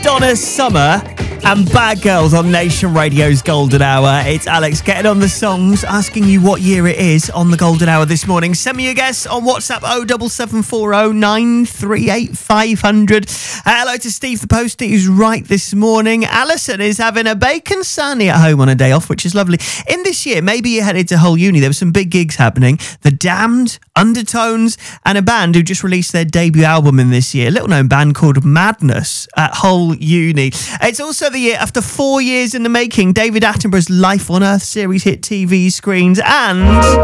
Donna Summer and Bad Girls on Nation Radio's Golden Hour. It's Alex getting on the songs, asking you what year it is on the Golden Hour this morning. Send me your guess on WhatsApp 07740 938 500. Hello to Steve the Postie, who's right this morning. Alison is having a bacon sarnie at home on a day off, which is lovely. In this year, maybe you headed to Hull Uni. There were some big gigs happening. The Damned, Undertones, and a band who just released their debut album in this year, a little known band called Madness at Hull Uni. It's also the year after 4 years in the making, David Attenborough's Life on Earth series hit TV screens, and